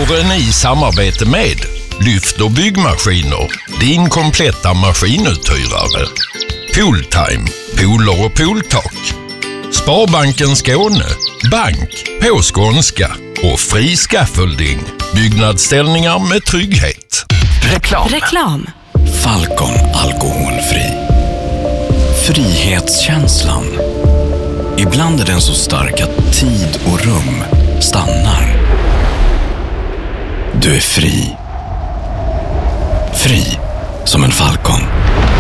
Våren i samarbete med Lyft och byggmaskiner, din kompletta maskinuthyrare. Pooltime, pooler och pooltak. Sparbanken Skåne, bank på skånska. Och Fri Scaffolding, byggnadsställningar med trygghet. Reklam. Falcon alkoholfri. Frihetskänslan. Ibland är den så stark att tid och rum stannar. Du är fri. Fri som en falcon.